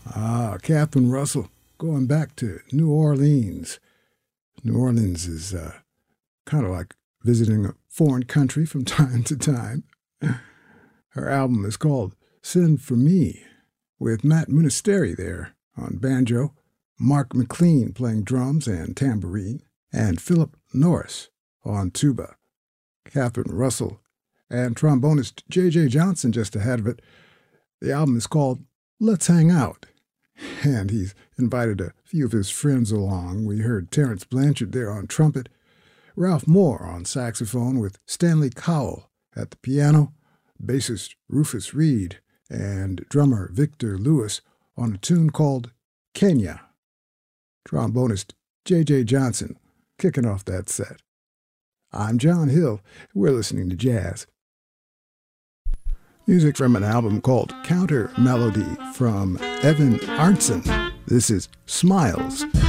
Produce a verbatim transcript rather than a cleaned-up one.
Ah, Catherine Russell, going back to New Orleans. New Orleans is uh, kind of like visiting a foreign country from time to time. Her album is called Send For Me, with Matt Munisteri there on banjo, Mark McLean playing drums and tambourine, and Philip Norris on tuba. Catherine Russell and trombonist J J Johnson just ahead of it. The album is called Let's Hang Out, and he's invited a few of his friends along. We heard Terrence Blanchard there on trumpet, Ralph Moore on saxophone with Stanley Cowell at the piano, bassist Rufus Reed, and drummer Victor Lewis on a tune called Kenya. Trombonist J J Johnson kicking off that set. I'm John Hill. We're listening to jazz. Music from an album called Counter Melody from Evan Arntzen. This is Smiles.